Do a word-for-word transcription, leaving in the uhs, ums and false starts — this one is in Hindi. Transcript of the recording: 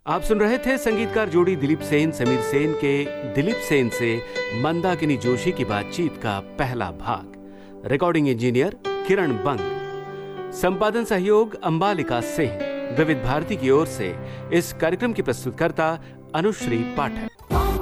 आप सुन रहे थे संगीतकार जोड़ी दिलीप सेन समीर सेन के दिलीप सेन से मंदाकिनी जोशी की बातचीत का पहला भाग। रिकॉर्डिंग इंजीनियर किरण बंग, संपादन सहयोग अंबालिका सिंह। विविध भारती की ओर से इस कार्यक्रम की प्रस्तुतकर्ता अनुश्री पाठक।